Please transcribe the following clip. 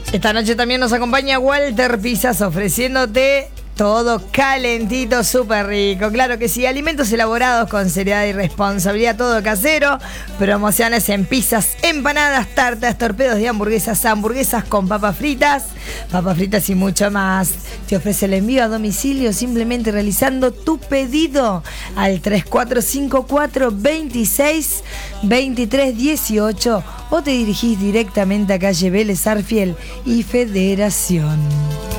Esta noche también nos acompaña Walter Pizzas ofreciéndote todo calentito, súper rico. Claro que sí, alimentos elaborados con seriedad y responsabilidad, todo casero. Promociones en pizzas, empanadas, tartas, torpedos de hamburguesas, hamburguesas con papas fritas y mucho más. Te ofrece el envío a domicilio simplemente realizando tu pedido al 3454 26 23 18 o te dirigís directamente a calle Vélez Arfiel y Federación.